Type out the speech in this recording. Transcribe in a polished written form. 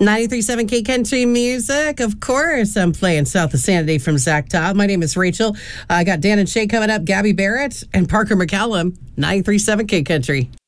93.7 K Country Music. Of course, I'm playing South of Sanity from Zach Todd. My name is Rachel. I got Dan and Shay coming up, Gabby Barrett, and Parker McCallum. 93.7 K Country.